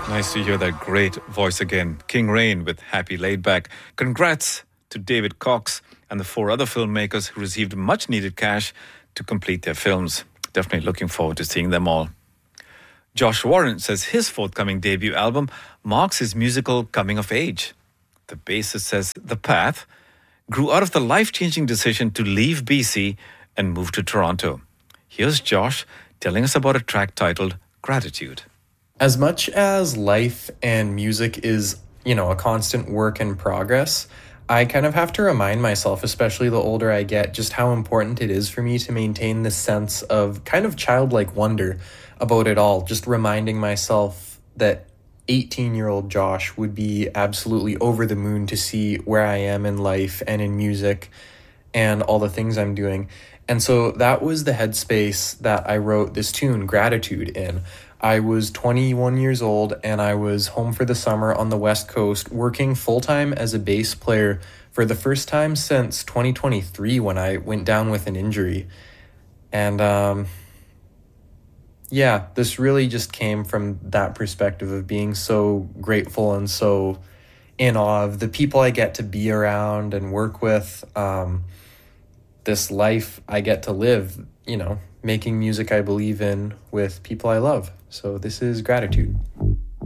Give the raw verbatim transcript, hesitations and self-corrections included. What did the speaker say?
Nice to hear that great voice again. King Rain with Happy Laid Back. Congrats to David Cox and the four other filmmakers who received much needed cash to complete their films. Definitely looking forward to seeing them all. Josh Warren says his forthcoming debut album marks his musical coming of age. The bassist says The Path grew out of the life-changing decision to leave B C and move to Toronto. Here's Josh telling us about a track titled Gratitude. As much as life and music is, you know, a constant work in progress, I kind of have to remind myself, especially the older I get, just how important it is for me to maintain this sense of kind of childlike wonder about it all. Just reminding myself that eighteen-year-old Josh would be absolutely over the moon to see where I am in life and in music and all the things I'm doing. And so that was the headspace that I wrote this tune, Gratitude, in. I was twenty-one years old and I was home for the summer on the West Coast working full-time as a bass player for the first time since twenty twenty-three when I went down with an injury. And um, yeah, this really just came from that perspective of being so grateful and so in awe of the people I get to be around and work with, um, this life I get to live, you know, making music I believe in with people I love. So this is Gratitude.